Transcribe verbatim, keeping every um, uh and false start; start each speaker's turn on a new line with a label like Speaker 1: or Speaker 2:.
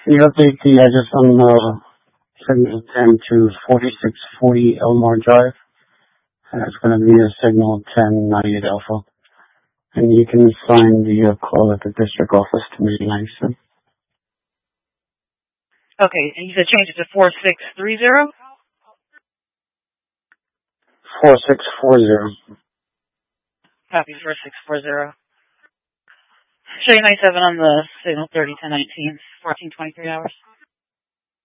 Speaker 1: Can you update the address on uh, signal ten to forty-six forty Elmore Drive? And it's going to be a signal ten ninety-eight Alpha. And you can sign the uh, call at the district office to me nice.
Speaker 2: Okay, and you said change it to four six three zero?
Speaker 1: four six four zero.
Speaker 2: Copy four six four zero. Show you ninety-seven on the signal thirty ten nineteen, fourteen twenty-three hours.